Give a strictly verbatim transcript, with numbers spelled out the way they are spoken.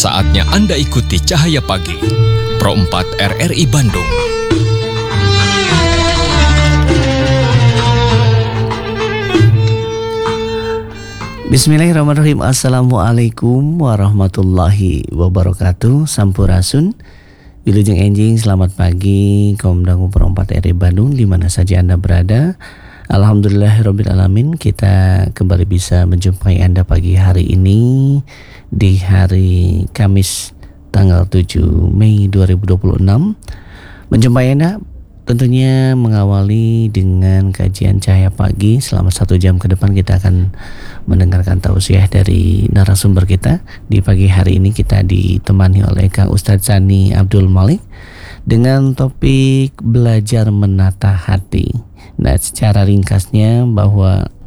Saatnya Anda ikuti Cahaya Pagi, Pro empat R R I Bandung. Bismillahirrahmanirrahim. Assalamualaikum warahmatullahi wabarakatuh. Sampurasun, Wilujeng Enjing, selamat pagi kaum dangu Pro empat R R I Bandung di mana saja Anda berada. Alhamdulillahirabbil alamin, kita kembali bisa menjumpai Anda pagi hari ini di hari Kamis tanggal tujuh Mei dua ribu dua puluh enam. Menjumpai Anda tentunya mengawali dengan kajian Cahaya Pagi. Selama satu jam ke depan kita akan mendengarkan tausiah dari narasumber kita. Di pagi hari ini kita ditemani oleh Kang Ustadz Sani Abdul Malik dengan topik belajar menata hati. Nah, secara ringkasnya bahwa